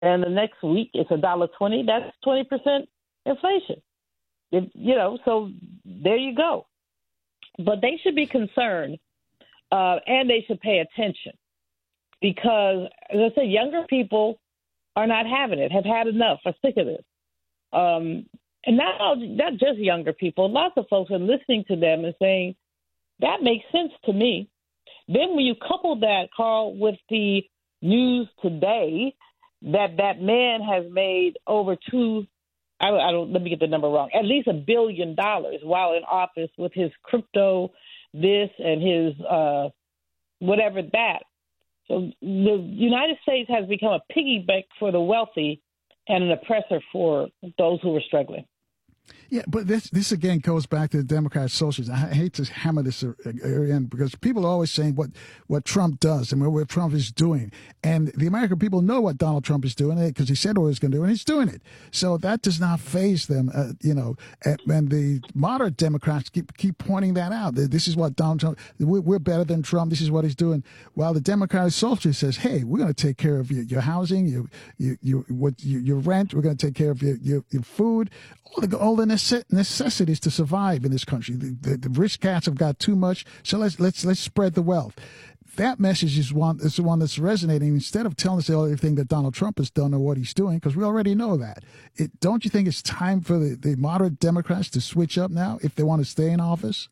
and the next week it's $1.20. That's 20% inflation. So there you go. But they should be concerned, and they should pay attention because, as I said, younger people are not having it, have had enough, are sick of this. And not just younger people, lots of folks are listening to them and saying, that makes sense to me. Then when you couple that, Carl, with the news today that man has made over let me get the number wrong, at least $1 billion while in office with his crypto, this and his whatever that. So the United States has become a piggy bank for the wealthy and an oppressor for those who are struggling. Yeah, but this again goes back to the Democrat socialists. I hate to hammer this in because people are always saying what Trump does and what Trump is doing. And the American people know what Donald Trump is doing because he said what he was going to do, and he's doing it. So that does not faze them, and the moderate Democrats keep pointing that out. This is what Donald Trump, we're better than Trump. This is what he's doing. While the Democratic socialist says, hey, we're going to take care of your housing, your rent. We're going to take care of your food, all the necessities to survive in this country. The rich cats have got too much, so let's spread the wealth. That message is the one that's resonating instead of telling us everything that Donald Trump has done or what he's doing, because we already know that. Don't you think it's time for the moderate Democrats to switch up now if they want to stay in office?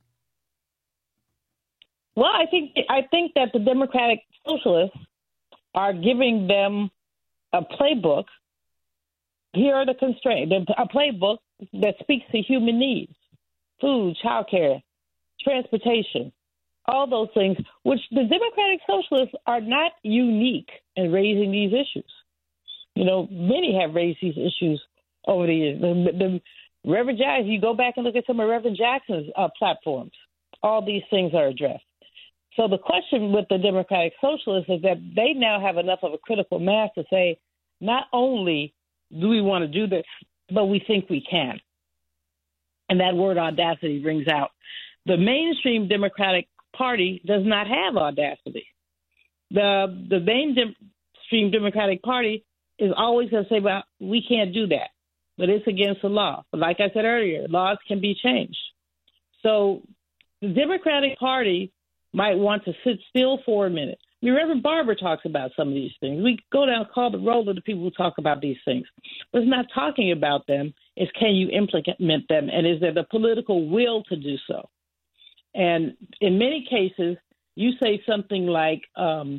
Well, I think that the Democratic Socialists are giving them a playbook. Here are the constraints. A playbook that speaks to human needs: food, childcare, transportation, all those things, which the Democratic Socialists are not unique in raising these issues. Many have raised these issues over the years. The Reverend Jackson, you go back and look at some of Reverend Jackson's platforms, all these things are addressed. So the question with the Democratic Socialists is that they now have enough of a critical mass to say, not only do we want to do this, but we think we can. And that word audacity rings out. The mainstream Democratic Party does not have audacity. The mainstream Democratic Party is always going to say, well, we can't do that, but it's against the law. But like I said earlier, laws can be changed. So the Democratic Party might want to sit still for a minute. Reverend Barber talks about some of these things. We go down and call the roll of the people who talk about these things. But it's not talking about them. It's can you implement them, and is there the political will to do so? And in many cases, you say something like, health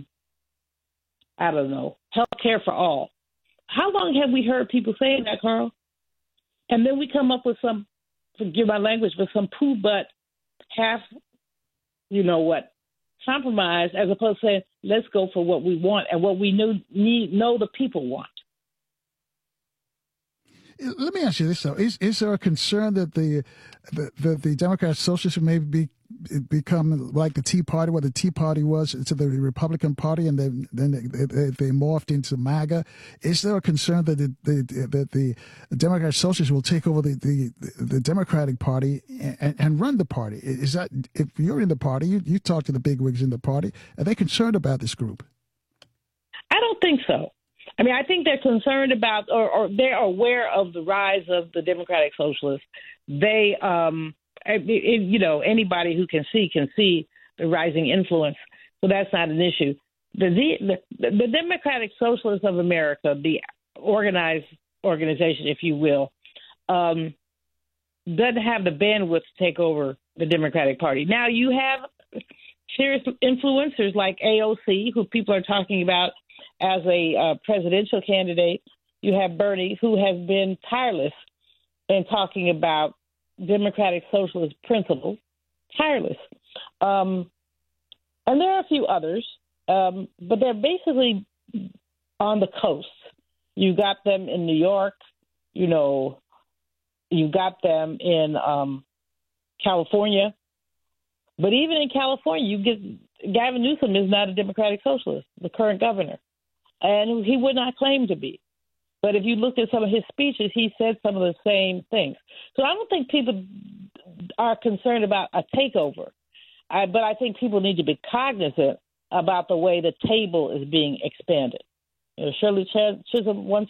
care for all. How long have we heard people saying that, Carl? And then we come up with some, forgive my language, but some poo-butt half, compromise, as opposed to saying, let's go for what we want and what we know the people want. Let me ask you this, though. Is there a concern that the Democrat Socialists may become like the Tea Party, what the Tea Party was to the Republican Party, and then they morphed into MAGA? Is there a concern that the Democrat Socialists will take over the Democratic Party and run the party? Is that, if you're in the party, you talk to the bigwigs in the party, are they concerned about this group? I don't think so. I mean, I think they're concerned about, or they're aware of the rise of the Democratic Socialists. They, anybody who can see the rising influence. So that's not an issue. The Democratic Socialists of America, the organized organization, if you will, doesn't have the bandwidth to take over the Democratic Party. Now, you have serious influencers like AOC, who people are talking about as a presidential candidate. You have Bernie, who has been tireless in talking about Democratic Socialist principles, tireless. And there are a few others, but they're basically on the coast. You got them in New York, you got them in California. But even in California, Gavin Newsom is not a Democratic Socialist, the current governor. And he would not claim to be. But if you look at some of his speeches, he said some of the same things. So I don't think people are concerned about a takeover. But I think people need to be cognizant about the way the table is being expanded. Shirley Chisholm once